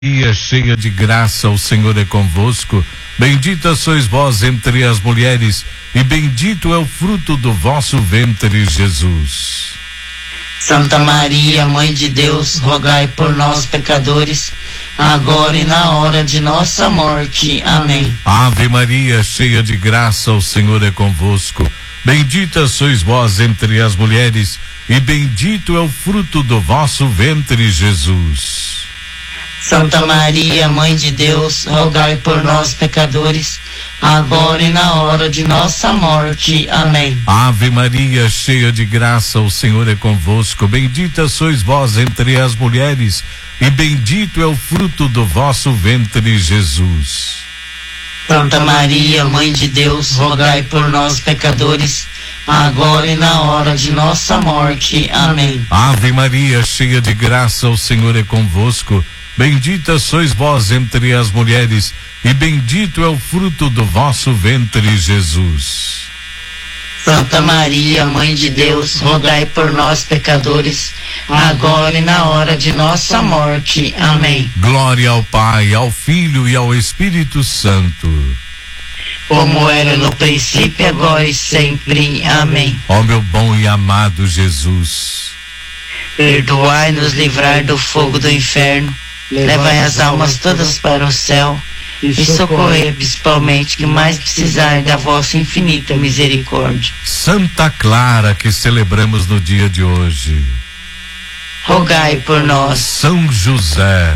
Maria, cheia de graça, o Senhor é convosco. Bendita sois vós entre as mulheres, e bendito é o fruto do vosso ventre, Jesus. Santa Maria, Mãe de Deus, rogai por nós, pecadores, agora e na hora de nossa morte. Amém. Ave Maria, cheia de graça, o Senhor é convosco. Bendita sois vós entre as mulheres, e bendito é o fruto do vosso ventre, Jesus. Santa Maria, Mãe de Deus, rogai por nós, pecadores, agora e na hora de nossa morte. Amém. Ave Maria, cheia de graça, o Senhor é convosco. Bendita sois vós entre as mulheres, e bendito é o fruto do vosso ventre, Jesus. Santa Maria, Mãe de Deus, rogai por nós, pecadores, agora e na hora de nossa morte. Amém. Ave Maria, cheia de graça, o Senhor é convosco. Bendita sois vós entre as mulheres, e bendito é o fruto do vosso ventre, Jesus. Santa Maria, Mãe de Deus, rogai por nós, pecadores, agora e na hora de nossa morte. Amém. Glória ao Pai, ao Filho e ao Espírito Santo. Como era no princípio, agora e sempre. Amém. Ó meu bom e amado Jesus, perdoai-nos, livrai do fogo do inferno, levai as almas todas para o céu e socorrei principalmente que mais precisar da vossa infinita misericórdia. Santa Clara, que celebramos no dia de hoje, rogai por nós. São José,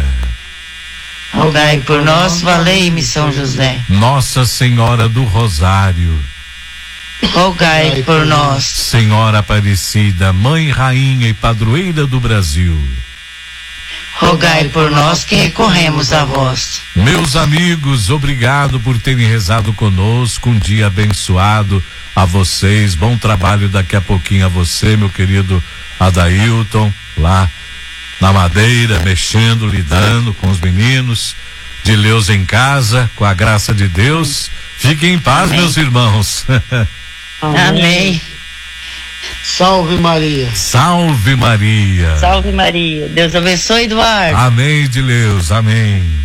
rogai por nós. Valei-me, São José. Nossa Senhora do Rosário, rogai por nós. Senhora Aparecida, Mãe, Rainha e Padroeira do Brasil, rogai por nós que recorremos a vós. Meus amigos, obrigado por terem rezado conosco, um dia abençoado a vocês, bom trabalho daqui a pouquinho a você, meu querido Adailton, lá na Madeira, mexendo, lidando com os meninos, de Deus em casa, com a graça de Deus. Fiquem em paz, amém, meus irmãos. Amém. Salve Maria. Salve Maria. Salve Maria. Deus abençoe, Eduardo. Amém, de Deus, amém.